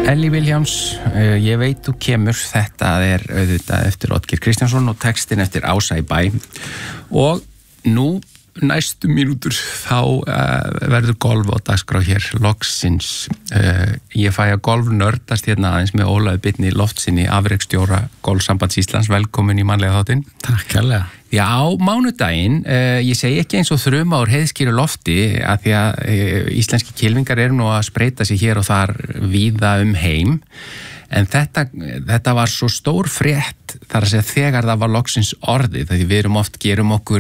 Ellie Williams, ég veit þú kemur, þetta auðvitað eftir Oddgeir Kristjánsson og textin eftir Ása í bæ og nú næstu mínútur þá verður golf á dagskrá hér loksins. Ég fæ að golf nördast hérna aðeins með Ólafi Birni Loftsinni, afreksstjóra Golfsambands Íslands. Velkomin í mannlega þáttinn. Takk kærlega. Já, á mánudaginn, ég segi ekki eins og þruma úr heiðskýru lofti að því að íslenski kylfingar eru nú að spreita sig hér og þar víða heim. En þetta var svo stór frétt þar að segja þegar það var loksins orðið, því við gerum okkur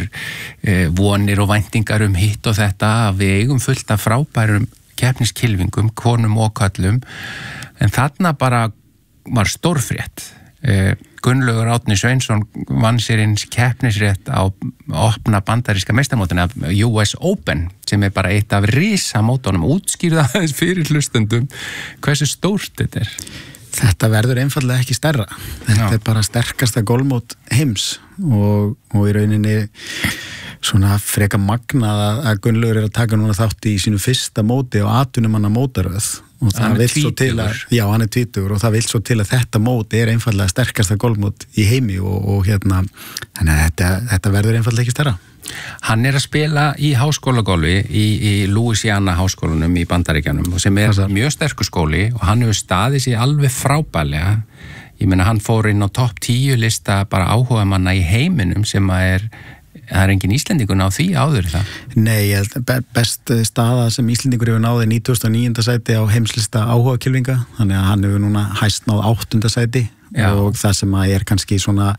vonir og væntingar hitt og þetta, við eigum fullt af frábærum keppniskylfingum, konum og köllum, en þarna bara var stór frétt. Gunnlaugur Árni Sveinsson vann sér eins keppnisrétt á opna bandaríska meistarmótinu af US Open sem bara eitt af risamótunum, útskýrða aðeins fyrir hlustendum hversu stórt þetta Þetta verður einfallega ekki stærra. Þetta bara sterkasta golfmót heims og í rauninni svona freka magnað að Gunnlaugur að taka núna þátt í sínu fyrsta móti á atvinnumanna mótaröð og það vill svo til að, já, hann 20 og það vill svo til að þetta mót einfallega sterkasta golfmót í heimi og hérna, þannig að þetta verður einfallega ekki stærra. Hann að spila í háskólagolfi í Louisiana háskólanum í Bandaríkjanum sem mjög sterkur skóli og hann hefur staðið sér alveg frábærlega. Ég meina hann fór inn á topp 10 lista bara áhugamanna í heiminum sem það er engin Íslendingur á því áður það? Nei, ég held best staða sem Íslendingur hefur náði 99. sæti á heimslista áhugakylfinga, þannig að hann hefur núna hæst náð 8. sæti. Já. Og það sem kannski svona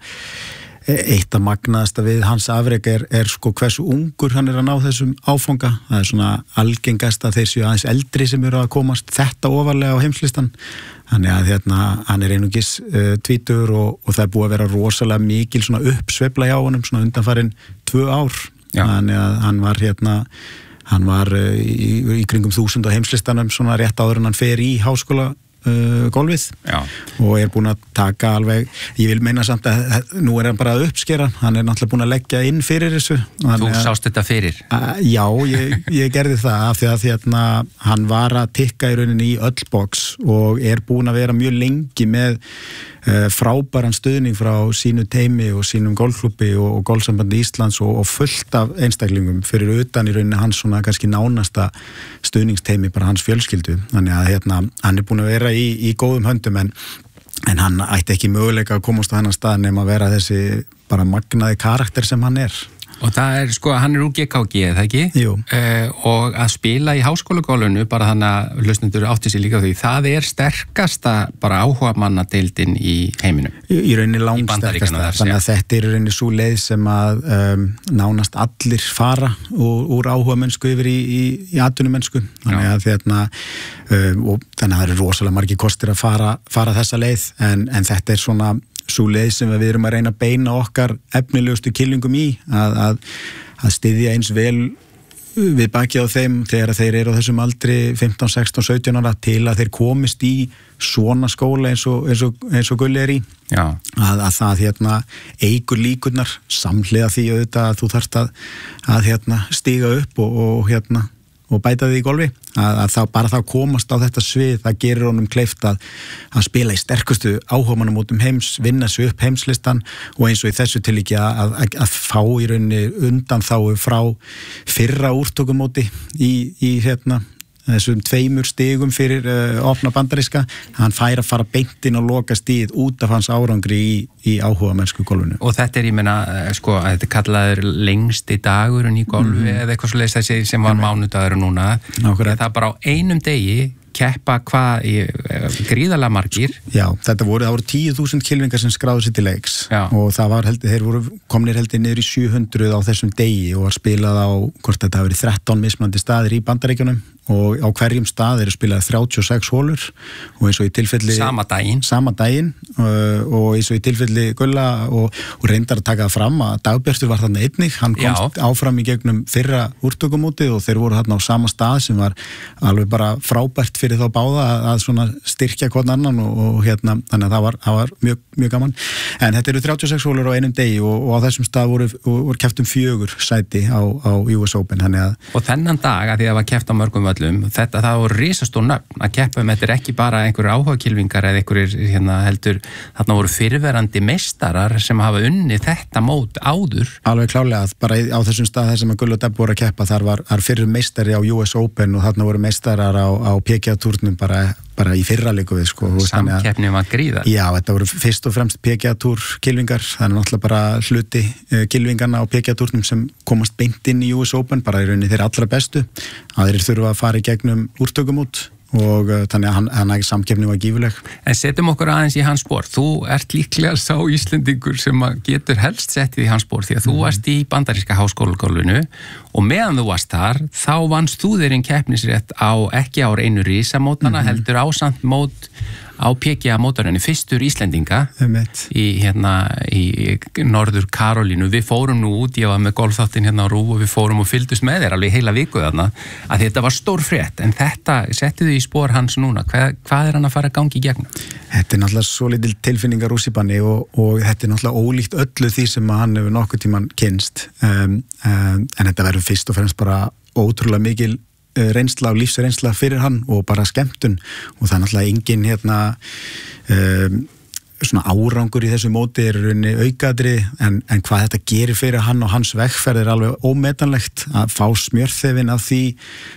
eitt að magnaðasta við hans afrek sko hversu ungur hann að ná þessum áfanga. Það svona algengast að þeir séu aðeins eldri sem eru að komast þetta ofarlega á heimslistan. Þannig að hérna, hann einungis 20 og það búið að vera rosalega mikil svona uppsveifla hjá honum svona undanfarin 2 ár. Já. Þannig að hann var í kringum 1000 á heimslistanum svona rétt áður en hann fer í háskóla golfið. Já. Og búin að taka alveg, ég vil meina samt að nú hann bara að uppskera, hann náttúrulega búin að leggja inn fyrir þessu. Þú sást þetta fyrir? Já, ég gerði það af því að hann var að tikka í rauninni í öll box og búin að vera mjög lengi með frábæran stuðning frá sínu teimi og sínum golfklúbbi og Golfsambandi Íslands og fullt af einstaklingum fyrir utan í rauninni hans svona kannski nánasta stuðningsteimi bara hans fjölskyldu. Þannig að hann búin að vera í góðum höndum en hann ætti ekki möguleika að komast á hennar stað nema að vera þessi bara magnaði karakter sem hann Og það sko, hann úr GKG, eða ekki? Jú. Og að spila í háskólagolfinu, bara þannig að hlustendur átti sér líka á því, það sterkasta bara áhugamannadeildin í heiminum. Í rauninni langsterkasta, þannig að þetta í rauninni svo leið sem að nánast allir fara úr áhugamennsku yfir í atvinnumennsku. Þannig að og þannig að það eru rosalega margir kostir að fara þessa leið, en þetta svona svo leið sem við erum að reyna að beina okkar efnilegustu kyllingum í að styðja eins vel við bakið á þeim þegar þeir eru á þessum aldri 15, 16, 17 ára til að þeir komist í svona skóla eins og Gulli í. Já. Að það eykur líkurnar samhliða því auðvitað að þú þarft að stíga upp og bæta því í golfi, að bara þá komast á þetta svið, það gerir honum kleift að spila í sterkustu áhugamannamótum heims, vinna sig upp heimslistan og eins og í þessu tilviki að fá í rauninni undanþágu frá fyrra úrtökumóti í þessum 2 stigum fyrir opna bandaríska, hann fær að fara beint inn og loka stíð út af hans árangri í áhugamennsku golfinu. Og þetta ég meina, sko, að þetta kallaður lengsti dagurinn í golfi eða eitthvað svo leiðist þessi sem var mánudagur núna. Það bara á einum degi keppa gríðarlega margir. Já, það voru 10.000 kylfingar sem skráðu sér til leiks. Já. Og það var þeir voru komnir heldur niður í 700 á þessum degi og var spilað á, hvort þetta hafi verið 13 mismunandi staðir í Bandaríkjunum og á hverjum stað eru spilað 36 hólur og eins og í tilfelli sama daginn og eins og í tilfelli Gulla og reyndar að taka það fram að Dagbjartur var þarna einnig, hann komst áfram í gegnum fyrra úrtökumótið og þeir voru þarna á sama stað sem var alveg bara frábært fyrir þá báða að svona styrkja hvern annan og þannig að það var mjög, mjög gaman. En þetta eru 36 hólur á einum degi og á þessum stað voru keppt 4 sæti á US Open. Og þennan dag, að því að það var keppt á mörgum völlum öllum, það voru risastór nöfn að keppa þetta ekki bara einhverjir áhugakylfingar eða einhverjir heldur, þarna voru fyrirverandi meistarar sem hafa unnið þetta mót áður. Alveg klárlega, bara á þessum stað þar sem að Gull og Debbo voru að keppa, þar var fyrir meistari á US Open og þarna voru meistarar á PGA-túrnum bara í fyrraliku við, sko. Samkeppni var gríðar. Já, þetta voru fyrst og fremst PGA-túr kylfingar, það er náttúrulega bara hluti kylfingarna á PGA-túrnum sem komast beint inn í US Open, bara í rauninni þeir allra bestu, að þeir þurfa að fara í gegnum úrtökumót og þannig að hann samkeppni var gífuleg. En setjum okkur aðeins í hans spór. Þú ert líklega sá Íslendingur sem getur helst settið í hans spór því að þú varst í bandaríska háskólagólfinu og meðan þú varst þar, þá vannst þú þér keppnisrétt ekki á einu risamótana, heldur ásamt mót á PGA-mótarunni, fyrstur Íslendinga í Norður Karolínu. Við fórum nú út, ég var með golfþáttinn á RÚV og við fórum og fylgdust með þér alveg heila viku þarna, að þetta var stór frétt, en þetta settið þið í spór hans núna. Hvað er hann að fara að gangi í gegnum? Þetta er náttúrulega svo lítil tilfinningar rússipanni og þetta er náttúrulega ólíkt öllu því sem hann hefur nokkuð tíman kynnst, en þetta verður fyrst og fremst bara ótrúlega mikil reynsla og lífsreynsla fyrir hann og bara skemmtun og það er náttúrulega engin svona árangur í þessu móti er rauninni aukaðri en hvað þetta gerir fyrir hann og hans vegferð er alveg ómetanlegt að fá smjörþefin af því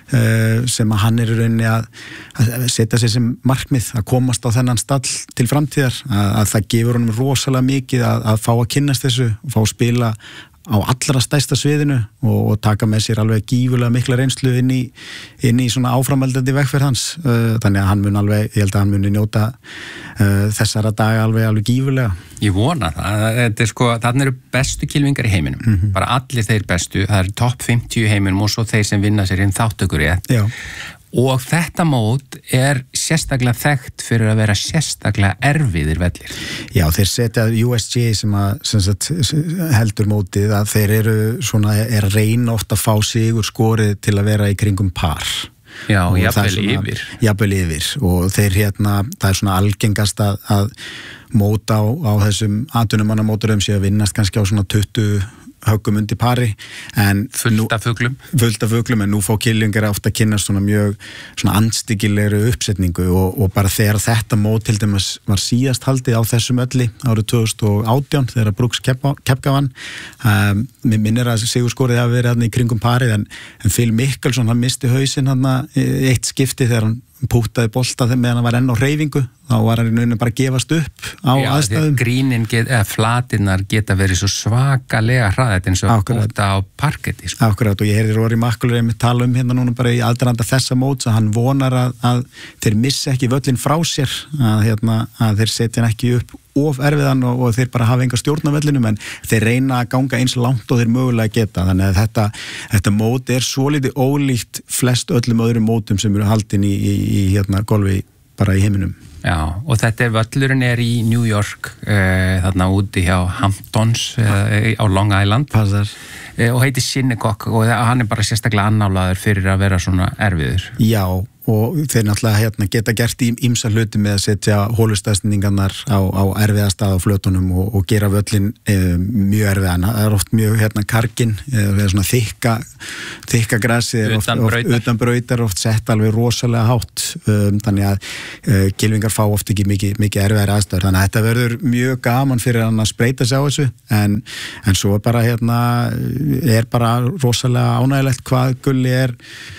sem að hann er rauninni að setja sér sem markmið að komast á þennan stall til framtíðar að það gefur honum rosalega mikið að fá að kynnast þessu og fá að spila á allra stærsta sviðinu og taka með sér alveg gífulega mikla reynslu inn í svona áframhaldandi vegferð hans þannig að hann mun alveg, ég held að hann muni njóta þessara daga alveg gífulega. Ég vona það, þetta er sko, þarna eru bestu kylfingar í heiminum, bara allir þeir bestu, það eru topp 50 í heiminum og svo þeir sem vinna sér inn þátttökurétt. Já. Og þetta mót er sérstaklega þekkt fyrir að vera sérstaklega erfiðir vellir. Já, þeir setja USG sem heldur mótið að þeir eru svona, reyna oft að fá sigur skorið til að vera í kringum par. Já, jafnvel yfir. Jafnvel yfir og þeir það er svona algengast að móta á þessum atvinnumannamóturum sé að vinnast kannski á svona 20 höggum undir pari en fullt af fuglum en nú fá kylfingar ofta að kynast svona mjög svona andstyggilegri uppsetningu og bara þegar þetta mót til dæmis var síðast haldið á þessum ölli árið 2018 þegar Brooks Koepka vann mér minnir að sigurskorið hafi verið í kringum parið en Phil Mickelson hann misti hausinn eitt skipti þegar hann pútaði bolta þegar meðan hann var enn á hreyfingu þá var hann bara að gefast upp á aðstæðum. Grínin flatinnar geta verið svo svakalega hraðið eins og púta á parketti. Akkurat og ég heyrði Rory McIlroy tala hérna núna bara í aðdraganda þessa móts að hann vonar að þeir missi ekki völlin frá sér að þeir setja hann ekki upp of erfiðan og þeir bara hafa enga stjórn á vellinum en þeir reyna að ganga eins langt og þeir mögulega geta þannig að þetta mót er svolítið ólíkt flest öllum öðrum mótum sem eru haldin í golfi bara í heiminum. Já, og völlurinn er í New York þarna úti hjá Hamptons á Long Island Passar. Og heitir Shinnecock og hann er bara sérstaklega annálaður fyrir að vera svona erfiður. Já og þeir náttúrulega geta gert ýmsa hluti með að setja hólustæðsningarnar á erfiða stað á flötunum og gera völlin mjög erfiðan. Það er oft mjög karginn eða svona þykka grassi utan brautar oft sett alveg rosalega hátt þannig að kylfingar fá oft ekki mikið erfiðar aðstæður þannig að þetta verður mjög gaman fyrir hann að spreita sig á þessu en svo er bara rosalega ánægilegt hvað Gulli er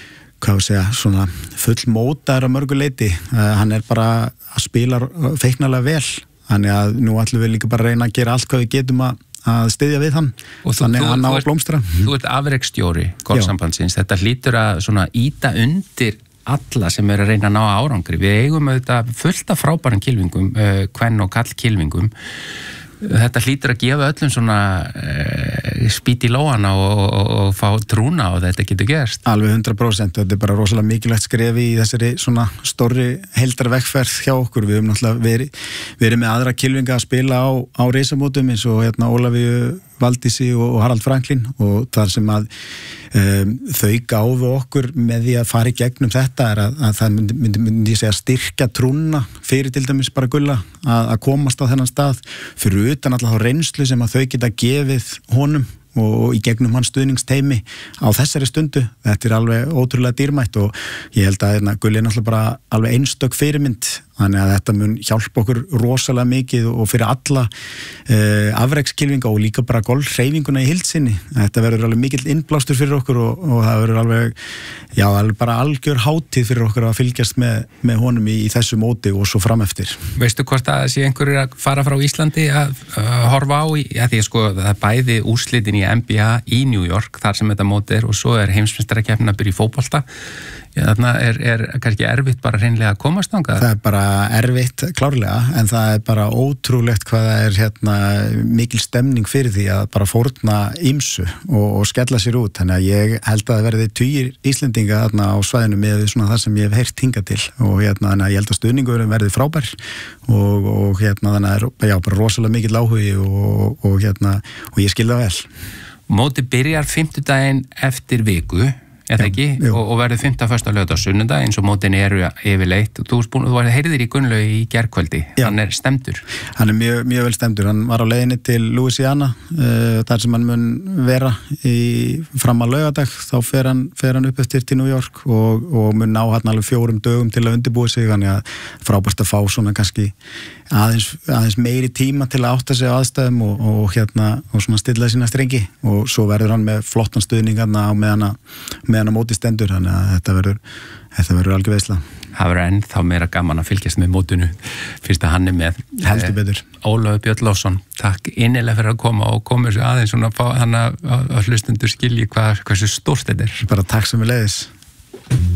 svona fullmótaður á mörgu leyti hann er bara að spila feiknarlega vel þannig að nú ætlum við líka bara að reyna að gera allt hvað við getum að styðja við hann og þannig að hann á að blómstra. Þú ert afreksstjóri golfsambandsins, þetta hlýtur að svona ýta undir alla sem eru að reyna að ná árangri. Við eigum auðvitað fullt af frábærum kylfingum, kvenn og kall kylfingum. Þetta hlýtur að gefa öllum svona spýt í lóana og fá trúna og þetta getur gerst. Alveg 100%, þetta er bara rosalega mikilvægt skrefi í þessari svona stórri heildarvegferð hjá okkur. Við höfum náttúrulega verið með aðra kylfinga að spila á reisamótum eins og Ólafíu Valdísi og Harald Franklin og þar sem að þau gáfu okkur með því að fara í gegnum þetta er að það myndi ég segja styrkja trúna fyrir til dæmis bara Gulla að komast á þennan stað fyrir utan alltaf þá reynslu sem að þau geta gefið honum og í gegnum hans stuðningsteimi á þessari stundu. Þetta alveg ótrúlega dýrmætt og ég held að Gulli náttúrulega bara alveg einstök fyrirmynd, þannig að þetta mun hjálpa okkur rosalega mikið og fyrir alla afrekskylfinga og líka bara golfhreyfinguna í heild sinni. Þetta verður alveg mikill innblástur fyrir okkur og það verður alveg bara algjör hátíð fyrir okkur að fylgjast með honum í þessu móti og svo frameftir. Veistu hvort að sé einhverjir að fara frá Íslandi að horfa á því að sko það er bæði úrslitin í NBA í New York þar sem þetta móti og svo heimsmeistarakeppnin að byrja í fótbolta. Þarna er kannski erfitt bara hreinlega að komast þangað? Það bara erfitt klárlega, en það bara ótrúlegt hvað það mikil stemning fyrir því að bara fórna ýmsu og skella sér út. Þannig að ég held að það verði tugir Íslendinga þarna á svæðinu með svona það sem ég hef heyrt hingað til og þannig að ég held að stuðningurinn verði frábær og þannig að bara rosalega mikill áhugi og ég skil það vel. Mótið byrjar 5. daginn eftir viku, eða ekki, og verður 5. föstudag, laugardag, sunnudag eins og mótin eru yfirleitt. Þú heyrðir í Gunnlaugi í gærkvöldi, hann stemdur. Hann mjög vel stemdur, hann var á leiðinni til Louisiana, þar sem hann mun vera fram að laugardag, þá fer hann upp eftir til New York og mun ná hann alveg 4 dögum til að undirbúa sig, þannig að frábært að fá svona kannski aðeins meiri tíma til að átta sig á aðstæðum og svona stilla sína strengi og svo verður hann með flottan stuðning á meðan á móti stendur, þannig að þetta verður algjör veisla. Það verður ennþá meira gaman að fylgjast með mótinu fyrst að hann með. Heldur betur. Ólafur Björn Lofsson, takk innilega fyrir að koma og koma þessu aðeins svona að hlustundur skilji hversu stórt þetta er. Bara takk sem við leiðis.